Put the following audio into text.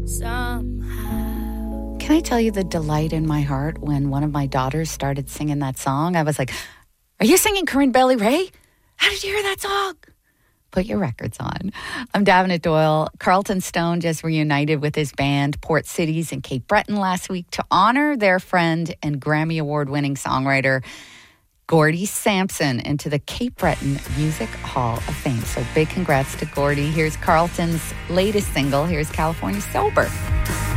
somehow. Can I tell you the delight in my heart when one of my daughters started singing that song? I was like, are you singing Corinne Bailey Rae? How did you hear that song? Put your records on. I'm Davenant Doyle. Carlton Stone just reunited with his band Port Cities in Cape Breton last week to honor their friend and Grammy Award-winning songwriter Gordie Sampson into the Cape Breton Music Hall of Fame. So big congrats to Gordie. Here's Carlton's latest single. Here's California Sober.